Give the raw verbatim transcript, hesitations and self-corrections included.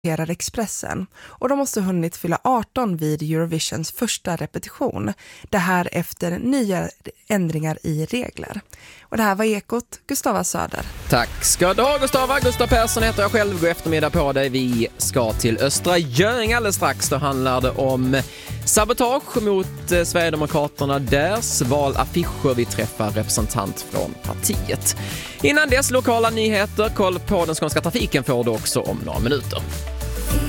Expressen och de måste ha hunnit fylla arton vid Eurovisions första repetition. Det här efter nya ändringar i regler. Och det här var Ekot, Gustava Söder. Tack ska du ha, Gustava. Gustav Persson heter jag själv. God eftermiddag på dig. Vi ska till Östra Göinge alldeles strax. Då handlar det om sabotage mot eh, Sverigedemokraterna. Deras valaffischer. Vi träffar representant från partiet. Innan dess lokala nyheter. Koll på den skånska trafiken får du också om några minuter.